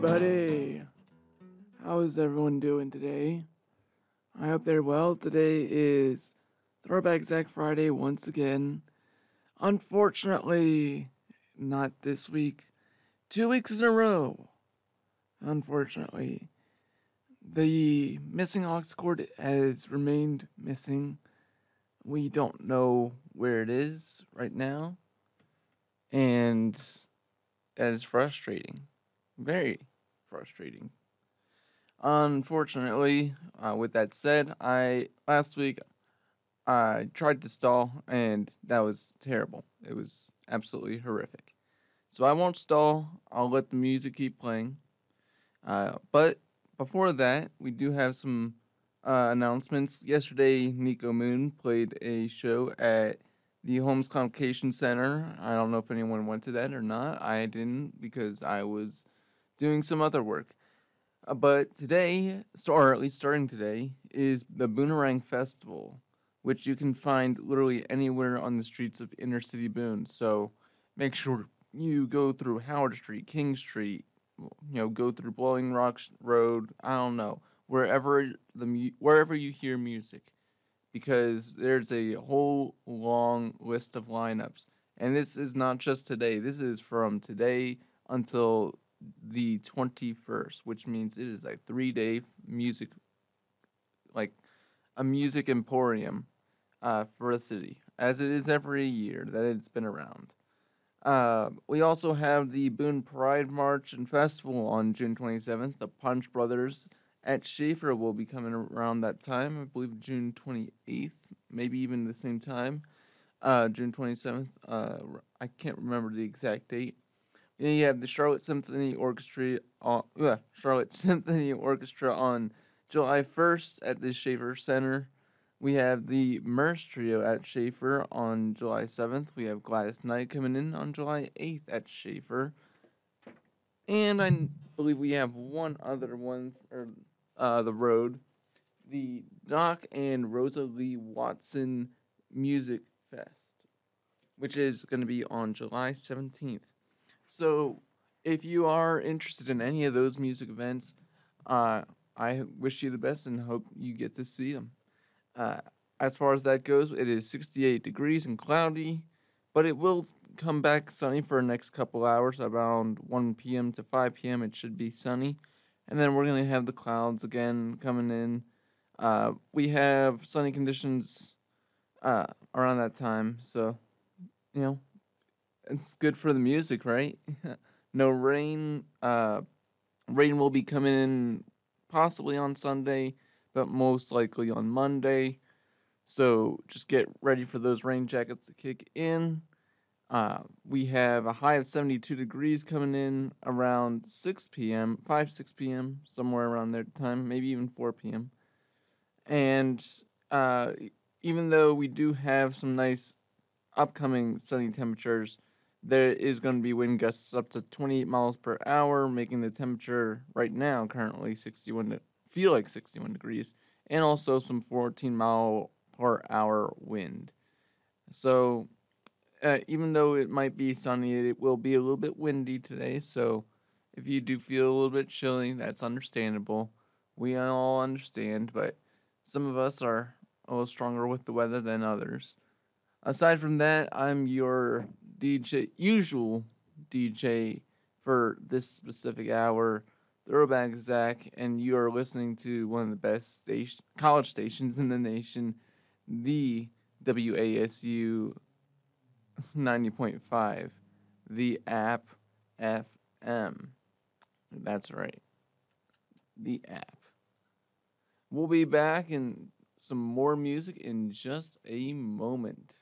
Buddy, how is everyone doing today? I hope they're well. Today is Throwback Zach Friday once again. Unfortunately, not this week. 2 weeks in a row. Unfortunately, the missing aux cord has remained missing. We don't know where it is right now, and that is frustrating. Very frustrating. Unfortunately, with that said, I last week I tried to stall and that was terrible. It was absolutely horrific. So I won't stall. I'll let the music keep playing. But before that, we do have some announcements. Yesterday, Nico Moon played a show at the Holmes Convocation Center. I don't know if anyone went to that or not. I didn't because I was doing some other work. But today, or at least starting today, is the Boonerang Festival, which you can find literally anywhere on the streets of inner city Boone. So make sure you go through Howard Street, King Street, go through Blowing Rock Road. I don't know, wherever you hear music, because there's a whole long list of lineups, and this is not just today. This is from today until the 21st, which means it is a 3 day music, like a music emporium for the city, as it is every year that it's been around. We also have the Boone Pride March and Festival on June 27th. The Punch Brothers at Schaefer will be coming around that time. I believe June 28th, maybe even the same time. June 27th. I can't remember the exact date. Then you have the Charlotte Symphony Orchestra on July 1st at the Schaefer Center. We have the Merce Trio at Schaefer on July 7th. We have Gladys Knight coming in on July 8th at Schaefer. And I believe we have one other one for the road. The Doc and Rosa Lee Watson Music Fest, which is going to be on July 17th. So, if you are interested in any of those music events, I wish you the best and hope you get to see them. Uh, as far as that goes, it is 68 degrees and cloudy, but it will come back sunny for the next couple hours. Around 1 p.m. to 5 p.m., it should be sunny. And then we're going to have the clouds again coming in. We have sunny conditions around that time, so, you know, it's good for the music, right? No rain. Rain will be coming in possibly on Sunday, but most likely on Monday. So just get ready for those rain jackets to kick in. We have a high of 72 degrees coming in around 6 p.m., 6 p.m., somewhere around there time, maybe even 4 p.m. And even though we do have some nice upcoming sunny temperatures, there is going to be wind gusts up to 28 miles per hour, making the temperature right now currently 61 degrees, and also some 14 mile per hour wind. So even though it might be sunny, it will be a little bit windy today. So if you do feel a little bit chilly, that's understandable. We all understand, but some of us are a little stronger with the weather than others. Aside from that, I'm your usual DJ for this specific hour, Throwback Zach, and you are listening to one of the best college stations in the nation, the WASU 90.5, the App FM. That's right, the app. We'll be back in some more music in just a moment.